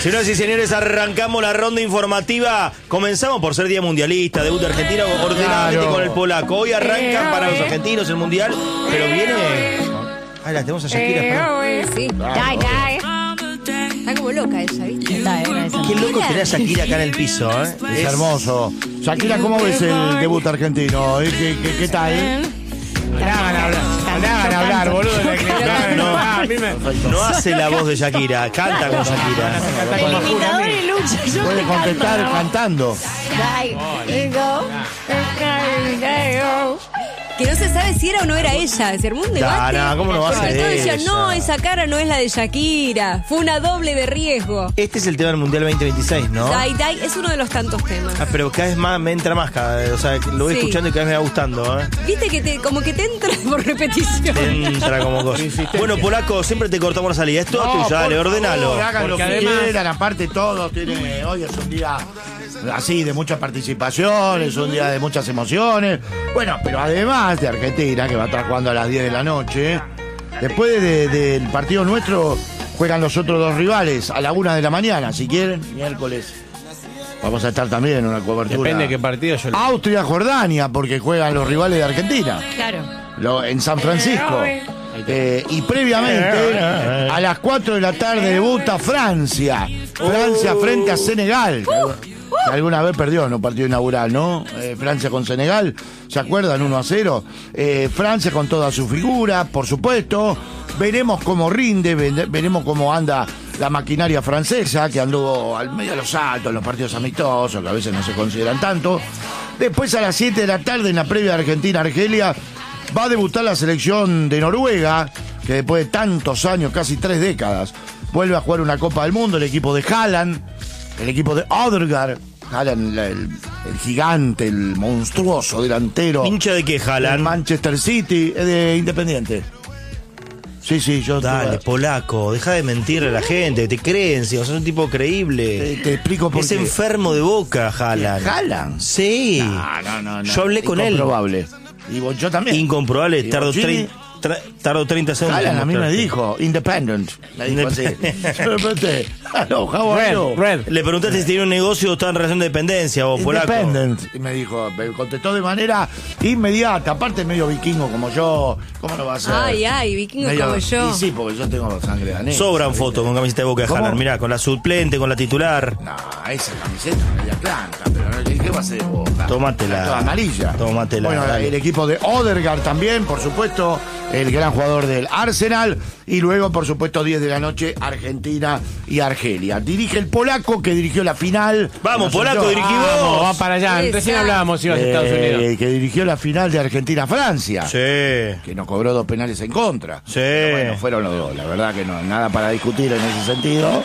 Señoras y señores, arrancamos la ronda informativa. Comenzamos por ser Día Mundialista, debut de Argentina ordenadamente con el polaco. Hoy arranca para los argentinos el Mundial, pero viene... Ah, la tenemos a Shakira. Sí, está como loca ella, ¿viste? Qué loco tener a Shakira acá en el piso, ¿eh? Es hermoso. Shakira, ¿cómo ves el debut argentino? ¿Qué tal? No hagan hablar, boludo. No hace la voz de Shakira, canta con Shakira. El imitador y Lucha. Puede contestar cantando. Que no se sabe si era o no era ella. Se armó un debate. No, ¿cómo no va a ser Todos decían, ella? no, esa cara no es la de Shakira. Fue una doble de riesgo. Este es el tema del Mundial 2026, ¿no? Dai Dai es uno de los tantos temas. Ah, pero cada vez más me entra más, o sea, lo voy Sí. escuchando y cada vez me va gustando, ¿eh? Viste que como que te entra por repetición. Te entra como cosa. Bueno, polaco, siempre te cortamos la salida. Es todo tuyo, dale, ordenalo. Hagan lo que quieran, aparte todos tienen. Hoy es un día así de mucha participación, es un día de muchas emociones. Bueno, pero además de Argentina, que va a estar jugando a las 10 de la noche, después del partido nuestro juegan los otros dos rivales a la 1 de la mañana, si quieren, miércoles. Vamos a estar también en una cobertura. Depende de qué partido yo... Austria-Jordania, porque juegan los rivales de Argentina. Claro. En San Francisco. Y previamente, a las 4 de la tarde debuta Francia. Francia frente a Senegal. Que alguna vez perdió en un partido inaugural, ¿no? Francia con Senegal, ¿se acuerdan? 1-0. Francia con toda su figura, por supuesto. Veremos cómo rinde, veremos cómo anda la maquinaria francesa, que anduvo al medio de los saltos en los partidos amistosos, que a veces no se consideran tanto. Después a las 7 de la tarde, en la previa de Argentina-Argelia, va a debutar la selección de Noruega, que después de tantos años, casi 3 décadas, vuelve a jugar una Copa del Mundo, el equipo de Haaland, el equipo de Odegaard. Haaland, el gigante, el monstruoso delantero. ¿Hincha de qué, Haaland? Manchester City, es de Independiente. Sí, yo... Dale, polaco, deja de mentirle a la gente, te creen, si sos un tipo creíble. Te explico por es qué. enfermo de boca, Haaland. ¿Haaland? Sí. No. Yo hablé con él. Incomprobable. Y yo también. Incomprobable, ¿Y tardó Bochini? 30 segundos. Haaland a mí me mostrarte. dijo, independent. Me dijo así. Yo le pregunté, hello, how are you? Red. Le preguntaste si tenía un negocio o estaba en relación de dependencia, vos, polaco. Independent. Y me dijo, me contestó de manera inmediata. Aparte, medio vikingo como yo. ¿Cómo no va a ser? Ay, vikingo como yo. Y sí, porque yo tengo sangre danesa. Sobran fotos con camiseta de boca de ¿Cómo? Haaland, mirá, con la suplente, con la titular. No, esa camiseta media blanca, pero ¿qué va a ser de Boca? Tómatela. Toda amarilla. Tómatela. Bueno, dale. el equipo de Odegaard también, por supuesto, el gran jugador del Arsenal. Y luego, por supuesto, 10 de la noche, Argentina y Argelia. Dirige el polaco que dirigió la final. Vamos, polaco, Nosotros- dirigí Vamos, vos. va para allá. Recién hablábamos si ibas a Estados Unidos. Que dirigió la final de Argentina-Francia. Sí. Que nos cobró 2 penales en contra. Sí. Pero bueno, fueron los dos, la verdad que no, nada para discutir en ese sentido.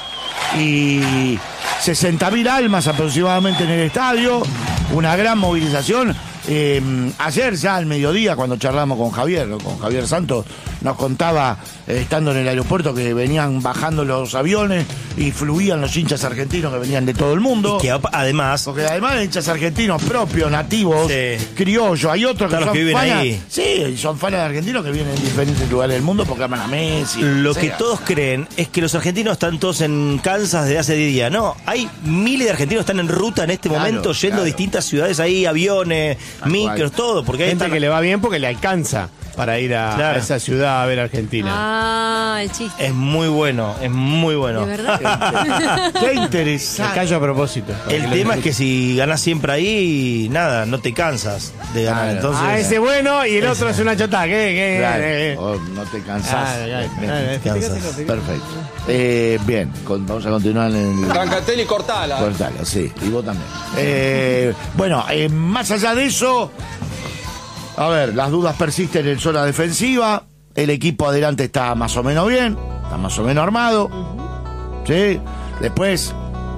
Y 60.000 almas aproximadamente en el estadio, una gran movilización. Ayer ya al mediodía, cuando charlamos con Javier Santos, nos contaba, estando en el aeropuerto, que venían bajando los aviones y fluían los hinchas argentinos que venían de todo el mundo. Que además, Porque además de hinchas argentinos propios, nativos, Sí. criollos, hay otros que Claro, son que viven fanas. ahí. Sí, son fanas de argentinos que vienen de diferentes lugares del mundo porque aman a Messi. lo o que sea. todos creen es que los argentinos están todos en Kansas desde hace 10 días. No, hay miles de argentinos que están en ruta en este Claro, momento, yendo claro. a distintas ciudades ahí, aviones, Tal micros, cual. todo. Porque ahí Gente están... que le va bien porque le alcanza para ir a Claro. esa ciudad a ver Argentina. Ah, el chiste. Es muy bueno, es muy bueno. ¿De verdad? Qué Me interesante. callo a propósito. El tema es que si ganas siempre ahí, nada, no te cansas de ganar. Claro. Entonces, ese bueno y el otro es una chota. Claro, no te cansás. cansas. Perfecto. Bien, vamos a continuar en el... Trancatelli y cortala. Cortalo, sí, y vos también. Bueno, más allá de eso, a ver, las dudas persisten en zona defensiva. El equipo adelante está más o menos bien, está más o menos armado. ¿Sí? Después,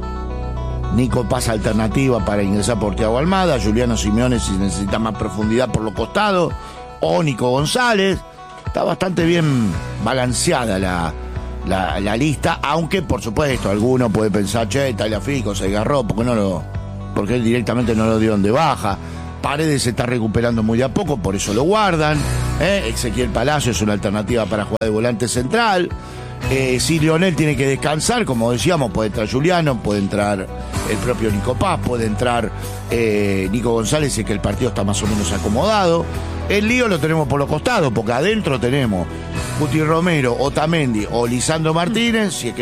Nico pasa alternativa para ingresar por Thiago Almada. Juliano Simeone si necesita más profundidad por los costados. O Nico González. Está bastante bien balanceada la lista, aunque por supuesto alguno puede pensar, che, Tagliafico se agarró, porque él directamente no lo dieron de baja. Paredes se está recuperando muy de a poco, por eso lo guardan. Ezequiel Palacio es una alternativa para jugar de volante central. Si Lionel tiene que descansar, como decíamos, puede entrar Juliano, puede entrar el propio Nico Paz, puede entrar Nico González, y que el partido está más o menos acomodado. El lío lo tenemos por los costados, porque adentro tenemos Cuti Romero, Otamendi o Lisandro Martínez, si es que